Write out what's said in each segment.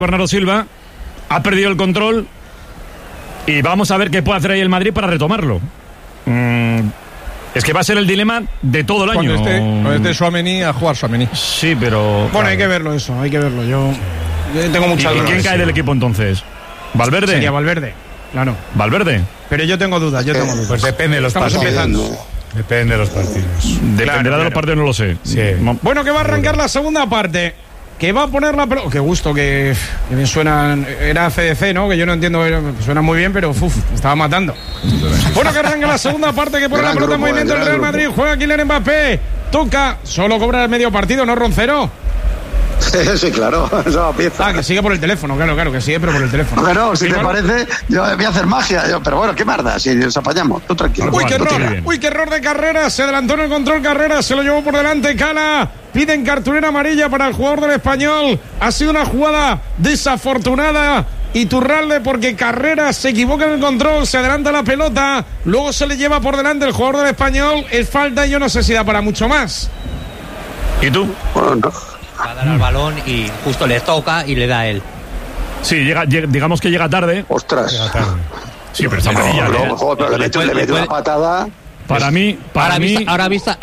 Bernardo Silva ha perdido el control y vamos a ver qué puede hacer ahí el Madrid para retomarlo. Es que va a ser el dilema de todo el año. Cuando esté Tchouaméni, a jugar Tchouaméni. Sí, pero... Bueno, claro, hay que verlo eso, hay que verlo. Yo tengo muchas dudas. ¿Y quién cae del equipo entonces? ¿Valverde? Sería Valverde, claro. ¿Valverde? Pero yo tengo dudas, Pues depende de los partidos. Empezando. Depende de los partidos. Dependerá de los partidos, no lo sé. Sí. Bueno, que va a arrancar la segunda parte. Que va a poner la pelota. Qué gusto que me suenan. Era CDC, ¿no? Que yo no entiendo. Suena muy bien, pero estaba matando. Bueno, que arranca la segunda parte. Que pone la pelota en movimiento el Real Madrid. Juega Kylian Mbappé. Toca. Solo cobra el medio partido, ¿no, Roncero? Sí, claro, esa pieza. Ah, que sigue por el teléfono, claro, que sigue, pero por el teléfono. Bueno, si te parece, yo voy a hacer magia. Pero bueno, qué marda, si nos apañamos, tú tranquilo. Uy, qué error de Carrera. Se adelantó en el control Carrera, se lo llevó por delante Cala. Piden cartulina amarilla para el jugador del Español. Ha sido una jugada desafortunada. Iturralde, porque Carrera se equivoca en el control, se adelanta la pelota, luego se le lleva por delante el jugador del Español. Es falta y yo no sé si da para mucho más. ¿Y tú? Bueno, no. Va a dar al balón y justo le toca y le da a él. Sí, digamos que llega tarde. Ostras. Llega tarde. Sí, pero está amarilla. Pero le mete una patada. Para mí, ahora vista,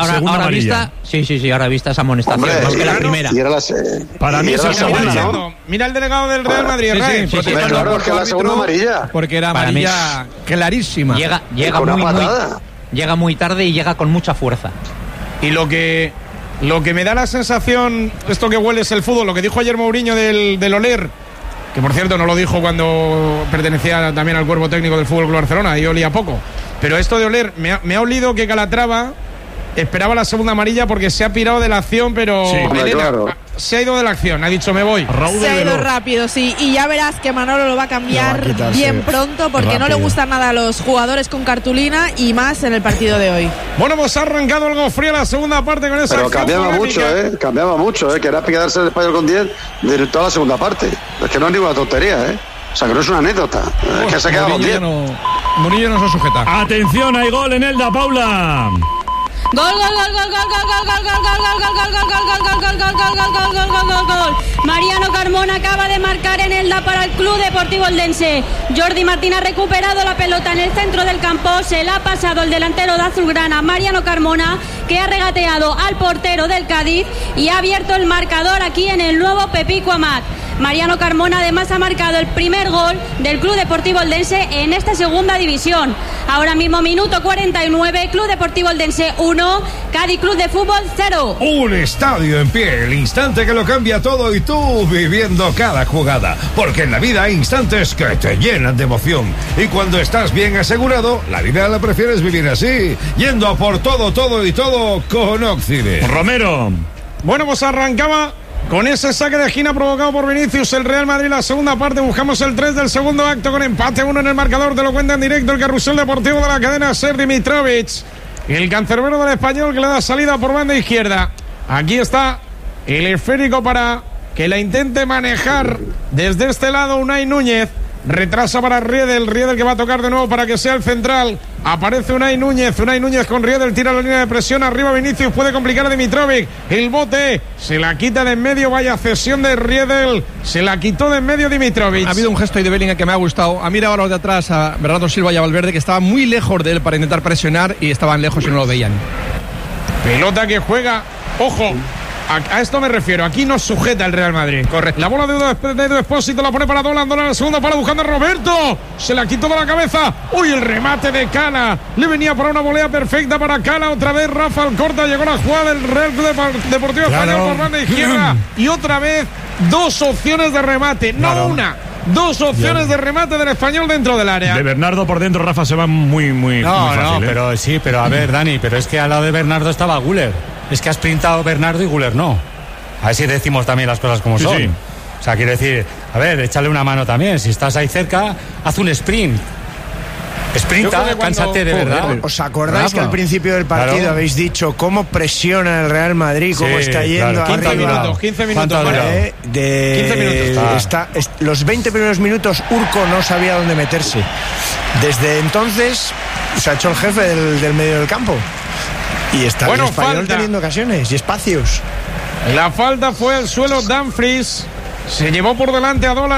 sí, ahora vista esa amonestación. Hombre, más que la primera. Para mí es la segunda. Mira el delegado del Real Madrid, sí, claro, que la segunda amarilla. Porque era amarilla clarísima. Llega muy tarde y llega con mucha fuerza. Y lo que me da la sensación, esto que huele es el fútbol, lo que dijo ayer Mourinho del oler, que por cierto no lo dijo cuando pertenecía también al cuerpo técnico del Fútbol Club Barcelona, y olía poco. Pero esto de oler, me ha olido que Calatrava esperaba la segunda amarilla porque se ha pirado de la acción, pero sí, Elena, claro, se ha ido de la acción, ha dicho me voy. Se ha ido rápido, sí, y ya verás que Manolo lo va a cambiar bien pronto porque rápido. No le gustan nada a los jugadores con cartulina y más en el partido de hoy. Bueno, pues ha arrancado algo frío la segunda parte con esa pero acción cambiaba mucho, que era quedarse el Español con 10 de toda la segunda parte. Es que no es ninguna tontería, o sea, que no es una anécdota, es que se ha quedado con 10. Murillo no se sujeta. Atención, hay gol en Elda, Paula. Gol. Mariano Carmona acaba de marcar en Elda para el Club Deportivo Eldense. Jordi Martín ha recuperado la pelota en el centro del campo, se la ha pasado el delantero de azulgrana, Mariano Carmona, que ha regateado al portero del Cádiz y ha abierto el marcador aquí en el nuevo Pepico Amat. Mariano Carmona además ha marcado el primer gol del Club Deportivo Eldense en esta segunda división. Ahora mismo minuto 49, Club Deportivo Eldense 1, Cádiz Club de Fútbol 0. Un estadio en pie, el instante que lo cambia todo y tú viviendo cada jugada. Porque en la vida hay instantes que te llenan de emoción. Y cuando estás bien asegurado, la vida la prefieres vivir así, yendo a por todo con Oxide. Romero. Bueno, pues arrancaba con ese saque de esquina provocado por Vinicius el Real Madrid. La segunda parte, buscamos el 3 del segundo acto con empate 1 en el marcador. Te lo cuenta en directo el carrusel deportivo de la cadena Sergi Mitrovic, el cancerbero del Español, que le da salida por banda izquierda. Aquí está el esférico para que la intente manejar desde este lado Unai Núñez. Retrasa para Riedel que va a tocar de nuevo para que sea el central. Aparece Unai Núñez con Riedel, tira la línea de presión, arriba Vinicius, puede complicar a Dimitrovic, el bote, se la quita de en medio, vaya cesión de Riedel, se la quitó de en medio Dimitrovic. Ha habido un gesto ahí de Bellingham que me ha gustado, ha mirado a los de atrás a Bernardo Silva y a Valverde, que estaban muy lejos de él para intentar presionar y estaban lejos y no lo veían. Pelota que juega, ojo, a esto me refiero, aquí nos sujeta el Real Madrid. Correcto. La bola de Edu Expósito la pone para Dolan en la segunda para buscando a Roberto. Se la quitó de la cabeza. Uy, el remate de Cala. Le venía para una volea perfecta para Cala. Otra vez Rafa Alcorta. Llegó la jugada del Real Club Deportivo Español por banda izquierda. Y otra vez dos opciones de remate. No una. Dos opciones de remate del Español dentro del área. De Bernardo por dentro, Rafa, se va muy fácil. Pero a ver, Dani, pero es que al lado de Bernardo estaba Güler. Es que ha sprintado Bernardo y Güler no. A ver si decimos también las cosas como son. Sí. O sea, quiero decir, a ver, échale una mano también. Si estás ahí cerca, haz un sprint. Sprinta, cánsate de verdad. ¿Os acordáis que al principio del partido habéis dicho cómo presiona el Real Madrid, cómo está yendo arriba? 15 minutos. 15 minutos. Los 20 primeros minutos Urco no sabía dónde meterse. Desde entonces se ha hecho el jefe del medio del campo. Y está el Español teniendo ocasiones y espacios. La falta fue al suelo Dumfries. Se llevó por delante a Dolan.